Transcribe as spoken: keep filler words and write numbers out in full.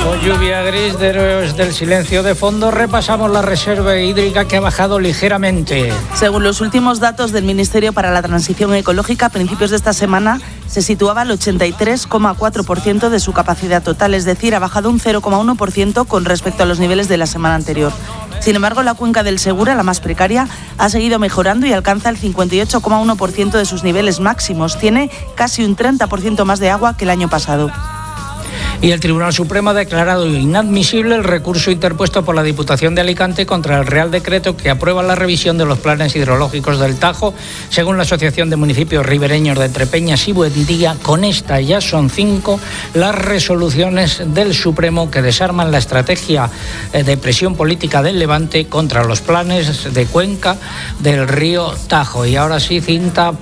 Con lluvia gris de héroes del silencio de fondo, repasamos la reserva hídrica que ha bajado ligeramente. Según los últimos datos del Ministerio para la Transición Ecológica, a principios de esta semana se situaba al ochenta y tres coma cuatro por ciento de su capacidad total, es decir, ha bajado un cero coma uno por ciento con respecto a los niveles de la semana anterior. Sin embargo, la cuenca del Segura, la más precaria, ha seguido mejorando y alcanza el cincuenta y ocho coma uno por ciento de sus niveles máximos. Tiene casi un treinta por ciento más de agua que el año pasado. Y el Tribunal Supremo ha declarado inadmisible el recurso interpuesto por la Diputación de Alicante contra el Real Decreto que aprueba la revisión de los planes hidrológicos del Tajo. Según la Asociación de Municipios Ribereños de Entrepeñas y Buendía, con esta ya son cinco las resoluciones del Supremo que desarman la estrategia de presión política del Levante contra los planes de cuenca del río Tajo. Y ahora sí, Cinta,